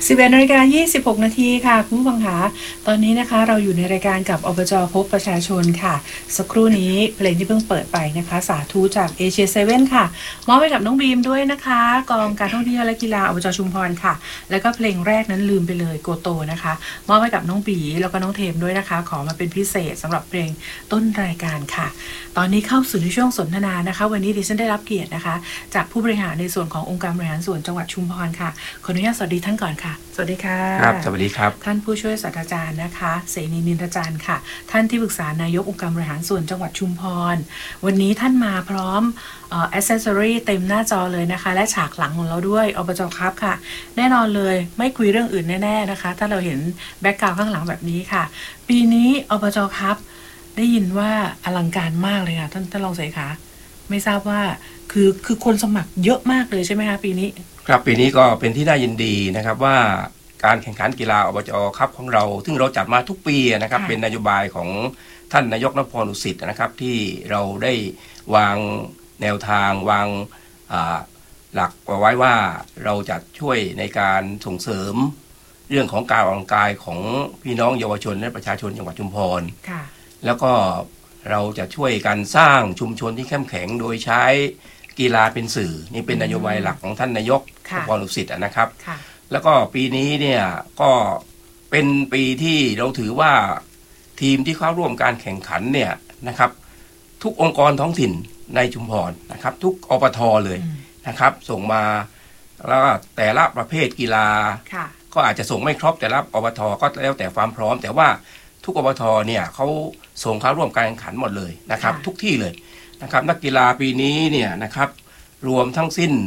11:26 นาทีค่ะคุณผู้ฟังคะตอนนี้นะคะเราอยู่ในรายการกับอบจ.พบประชาชนค่ะสักครู่นี้เพลงที่เพิ่งเปิดไปนะคะสาธุจากเอเชียเซเว่นค่ะมอบไปกับน้องบีมด้วยนะคะกองการท่องเที่ยวและกีฬาอบจ.ชุมพรค่ะแล้วก็เพลงแรกนั้นลืมไปเลยโกโตนะคะมอบไปกับน้องบีแล้วก็น้องเทมด้วยนะคะขอมาเป็นพิเศษสำหรับเพลงต้นรายการค่ะตอนนี้เข้าสู่ในช่วงสนทนานะคะวันนี้ดิฉันได้รับเกียรตินะคะจากผู้บริหารในส่วนขององค์การบริหารส่วนจังหวัดชุมพรค่ะขออนุญาตสวัสดีท่านก่อนค่ะสวัสดีค่ะครับสวัสดีครับท่านผู้ช่วยศาสตราจารย์นะคะเสนีนินทจันทร์ค่ะท่านที่ปรึกษานายกองค์การบริหารส่วนจังหวัดชุมพรวันนี้ท่านมาพร้อมaccessory เต็มหน้าจอเลยนะคะและฉากหลังของเราด้วยอบจ.ครับค่ะแน่นอนเลยไม่คุยเรื่องอื่นแน่ๆนะคะถ้าเราเห็นแบ็คกราวด์ข้างหลังแบบนี้ค่ะปีนี้อบจ.ครับได้ยินว่าอลังการมากเลยค่ะท่านรองเสขาไม่ทราบว่าคือคนสมัครเยอะมากเลยใช่ไหมคะปีนี้ครับปีนี้ก็เป็นที่น่ายินดีนะครับว่าการแข่งขันกีฬาอบจ.ครับของเราซึ่งเราจัดมาทุกปีนะครับเป็นนโยบายของท่านนายกนพดุสิตนะครับที่เราได้วางแนวทางวางหลักไว้ว่าเราจะช่วยในการส่งเสริมเรื่องของการออกกำลังกายของพี่น้องเยาวชนและประชาชนจังหวัดชุมพรแล้วก็เราจะช่วยกันสร้างชุมชนที่เข้มแข็งโดยใช้กีฬาเป็นสื่อนี่เป็นนโยบายหลักของท่านนายกนพดุสิตนะครับแล้วก็ปีนี้เนี่ยก็เป็นปีที่เราถือว่าทีมที่เข้าร่วมการแข่งขันเนี่ยนะครับทุกองค์กรท้องถิ่นในชุมพรนะครับทุกอบท.เลยนะครับส่งมาแล้วแต่ละประเภทกีฬาก็อาจจะส่งไม่ครบแต่ละอบท.ก็แล้วแต่ความพร้อมแต่ว่าทุกอบท.เนี่ยเขาส่งเข้าร่วมการแข่งขันหมดเลยนะครับทุกที่เลยนะครับนักกีฬาปีนี้เนี่ยนะครับรวมทั้งสิ้น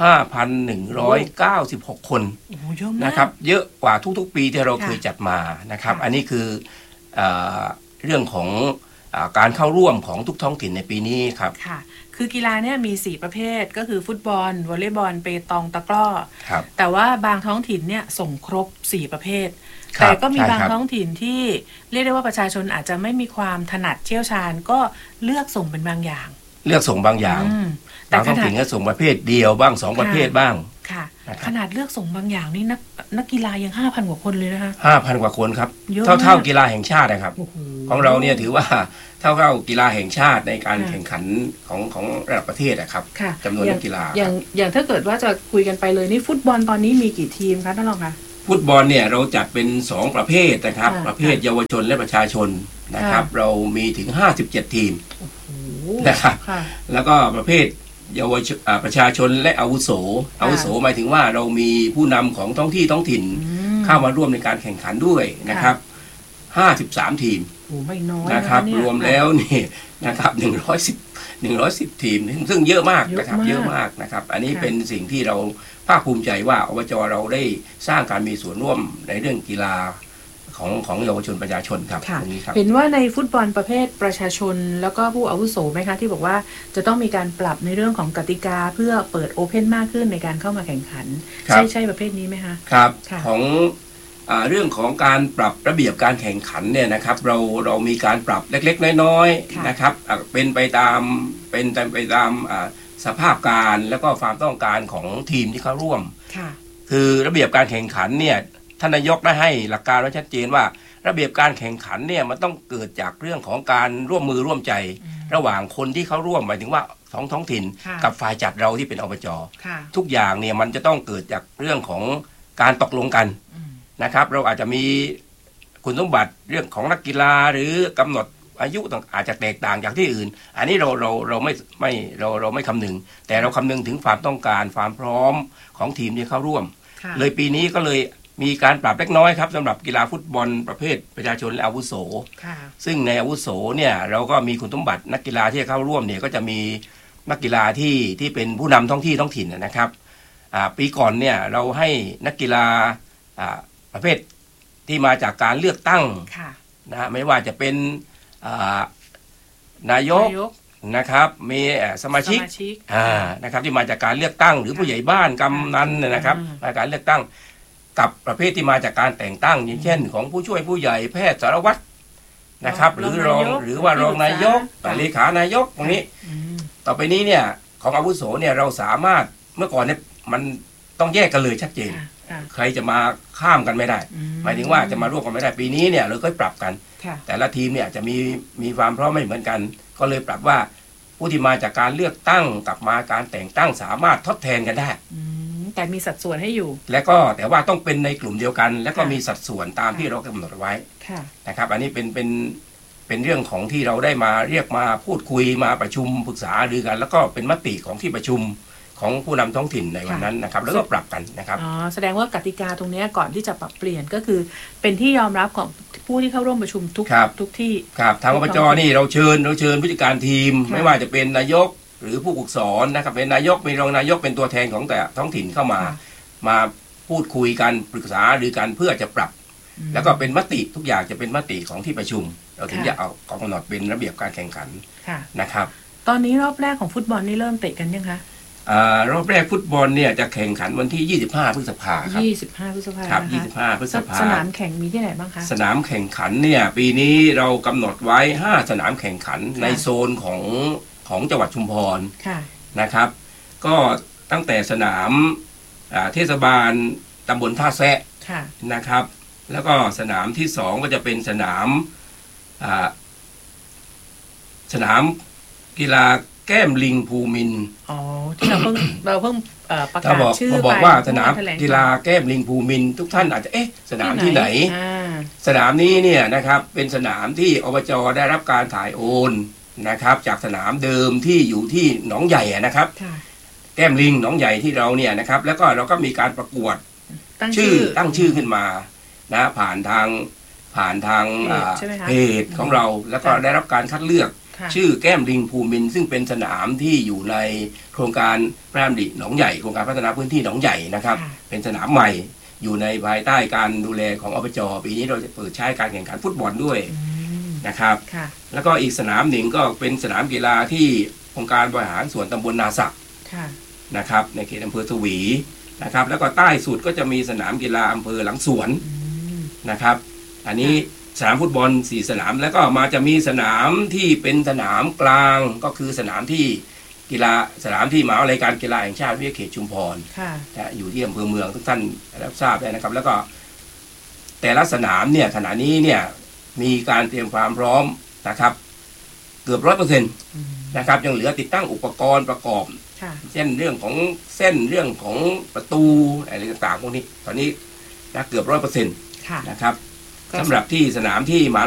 5,196 คนนะครับเยอะกว่าทุกๆปีที่เราเคยจัดมานะครับอันนี้คือเรื่องของการเข้าร่วมของทุกท้องถิ่นในปีนี้ครับค่ะคือกีฬาเนี่ยมี4ประเภทก็คือฟุตบอลวอลเลย์บอลเปตองตะกร้อแต่ว่าบางท้องถิ่นเนี่ยส่งครบ4ประเภทแต่ก็มีบางท้องถิ่นที่เรียกได้ว่าประชาชนอาจจะไม่มีความถนัดเชี่ยวชาญก็เลือกส่งเป็นบางอย่างเลือกส่งบางอย่างแต่ท้องถิ่นก็ส่งประเภทเดียวบ้าง2ประเภทบ้างค่ะขนาดเลือกส่งบางอย่างนี่นักกีฬายัง 5,000 กว่าคนเลยนะคะ 5,000 กว่าคนครับเท่ากีฬาแห่งชาตินะครับของเราเนี่ยถือว่าเท่ากีฬาแห่งชาติในการแข่งขันของระดับประเทศนะครับจำนวนนักกีฬาอย่างถ้าเกิดว่าจะคุยกันไปเลยนี่ฟุตบอลตอนนี้มีกี่ทีมคะท่านรองคะฟุตบอลเนี่ยเราจัดเป็น2ประเภทนะครับประเภทเยาวชนและประชาชนนะครับเรามีถึง57ทีมนะครับแล้วก็ประเภทเยาวชนประชาชนและอาวุโสหมายถึงว่าเรามีผู้นำของท้องถิ่นเข้ามาร่วมในการแข่งขันด้วยนะครับ53ทีมไม่น้อยนะครับรวมแล้วนี่นะครับ110ทีมซึ่งเยอะมากนะครับเยอะมากนะครับอันนี้เป็นสิ่งที่เราภาคภูมิใจว่าอบจ.เราได้สร้างการมีส่วนร่วมในเรื่องกีฬาของเยาวชนประชาชนครับเห็นว่าในฟุตบอลประเภทประชาชนแล้วก็ผู้อาวุโสไหมคะที่บอกว่าจะต้องมีการปรับในเรื่องของกติกาเพื่อเปิดโอเพ่นมากขึ้นในการเข้ามาแข่งขันใช่ประเภทนี้ไหมคะครับของเรื่องของการปรับระเบียบการแข่งขันเนี่ยนะครับเรามีการปรับเล็กๆน้อยๆนะครับเป็นไปตามสภาพการแล้วก็ความต้องการของทีมที่เข้าร่วมคือระเบียบการแข่งขันเนี่ยท่านนายกได้ให้หลักการไว้ชัดเจนว่าระเบียบการแข่งขันเนี่ยมันต้องเกิดจากเรื่องของการร่วมมือร่วมใจระหว่างคนที่เข้าร่วมหมายถึงว่าท้องถิ่นกับฝ่ายจัดเราที่เป็นอบจ.ทุกอย่างเนี่ยมันจะต้องเกิดจากเรื่องของการตกลงกันนะครับเราอาจจะมีคุณสมบัติเรื่องของนักกีฬาหรือกำหนดอายุอาจจะแตกต่างจากที่อื่นอันนี้เราไม่คำนึงแต่เราคำนึงถึงความต้องการความพร้อมของทีมที่เข้าร่วมเลยปีนี้ก็เลยมีการปรับเล็กน้อยครับสำหรับกีฬาฟุตบอลประเภทประชาชนและอาวุโสซึ่งในอาวุโสเนี่ยเราก็มีคุณสมบัตินักกีฬาที่เข้าร่วมเนี่ยก็จะมีนักกีฬาที่เป็นผู้นำท้องถิ่นนะครับปีก่อนเนี่ยเราให้นักกีฬาประเภทที่มาจากการเลือกตั้งนะไม่ว่าจะเป็นนายกนะครับมีสมาชิกนะครับที่มาจากการเลือกตั้งหรือผู้ใหญ่บ้านกำนันนะครับมาจากการเลือกตั้งกับประเภทที่มาจากการแต่งตั้งอย่างเช่นของผู้ช่วยผู้ใหญ่แพทย์สารวัตรนะครับหรือว่ารองนายกเลขานายกตรงนี้ต่อไปนี้เนี่ยของอาวุโสเนี่ยเราสามารถเมื่อก่อนเนี่ยมันต้องแยกกันเลยชัดเจนค่ะใครจะมาข้ามกันไม่ได้อืหมายถึงว่าจะมาร่วมกันไม่ได้ปีนี้เนี่ยเราก็ปรับกันค่ะแต่ละทีมเนี่ยจะมีความพร้อมไม่เหมือนกัน ก็เลยปรับว่าผู้ที่มาจากการเลือกตั้งกับมาการแต่งตั้งสามารถทดแทนกันได้แต่มีสัดส่วนให้อยู่และก็แต่ว่าต้องเป็นในกลุ่มเดียวกัน และก็ค่ะมีสัดส่วนตามที่เรากำหนดไว้ค่ะนะครับ อันนี้เป็นเรื่องของที่เราได้มาเรียกมาพูดคุยมาประชุมปรึกษาหรือกัน แล้วก็เป็นมติของที่ประชุมของผู้นำท้องถิ่นในวันนั้นนะครับ แล้วก็ปรับกันนะครับอ๋อแสดงว่ากติกาตรงเนี้ยก่อนที่จะปรับเปลี่ยนก็คือ เป็นที่ยอมรับของผู้ที่เข้าร่วมประชุมทุกครับทุกที่ครับทางอบจนี่เราเชิญผู้จัดการทีมค่ะไม่ว่าจะเป็นนายกหรือผู้ฝึกสอนนะครับเป็นนายกมีรองนายกเป็นตัวแทนของแต่ท้องถิ่นเข้ามาค่ะมาพูดคุยกันปรึกษาหรือกันเพื่อจะปรับ แล้วก็เป็นมติทุกอย่างจะเป็นมติของที่ประชุม เราถึงค่ะจะเอากำหนดเป็นระเบียบการแข่งขันค่ะนะครับตอนนี้รอบแรกของฟุตบอลนี่เริ่มเตะกันยังคะรอบแรกฟุตบอลเนี่ยจะแข่งขันวันที่ 25 พฤษภาครับ 25 พฤษภาครับนะคะ 25 พฤษภาสนามแข่งมีที่ไหนบ้างคะสนามแข่งขันเนี่ยปีนี้เรากำหนดไว้ 5 สนามแข่งขันค่ะในโซนของจังหวัดชุมพรค่ะนะครับ ก็ตั้งแต่สนามเทศบาลตำบลท่าแซะค่ะนะครับ แล้วก็สนามที่สองก็จะเป็นสนามกีฬาแก้มลิงภูมินทร์อ๋อ ที่เราเพิ่งประถ้ากาศบอกชื่อก็บอกไปว่าสนามแถลงกีฬาแก้มลิงภูมินทร์ทุกท่านอาจจะสนามที่ไหนอ่าสนามนี้เนี่ยนะครับเป็นสนามที่อบจได้รับการถ่ายโอนนะครับจากสนามเดิมที่อยู่ที่หนองใหญ่นะครับค่ะแก้มลิงหนองใหญ่ที่เราเนี่ยนะครับแล้วก็เราก็มีการประกวดตั้งตั้งชื่อขึ้นมานะผ่านทางเพจใช่ไหมคะเพจของเราแล้วก็ค่ะได้รับการคัดเลือกค่ะชื่อแก้มลิงภูมินทร์ซึ่งเป็นสนามที่อยู่ในโครงการพระราชดำริหนองใหญ่โครงการพัฒนาพื้นที่หนองใหญ่นะครับค่ะเป็นสนามใหม่อยู่ในภายใต้การดูแลของอบจปีนี้เราจะเปิดใช้การแข่งขันฟุตบอลด้วยอืมนะครับค่ะแล้วก็อีกสนามหนึ่งก็เป็นสนามกีฬาที่องค์การบริหารส่วนตำบลนาสักค่ะนะครับในเขตอำเภอสวีนะครับแล้วก็ใต้สุดก็จะมีสนามกีฬาอำเภอหลังสวนอืมนะครับอันนี้สนามฟุตบอล4 สนามแล้วก็มาจะมีสนามที่เป็นสนามกลางก็คือสนามที่สนามที่มหาวิทยาลัยการกีฬาแห่งชาติวิทยาเขตชุมพรค่ะอยู่ที่อำเภอเมืองทุกท่านรับทราบได้นะครับ แล้วก็แต่ละสนามเนี่ยขณะนี้เนี่ยมีการเตรียมความพร้อมนะครับเกือบ100%นะครับยังเหลือติดตั้งอุปกรณ์ประกอบค่ะเช่นเรื่องของเส้นเรื่องของประตูอะไรต่างๆพวกนี้ตอนนี้นะเกือบ100% ค่ะนะครับก็สำหรับที่สนามที่มหา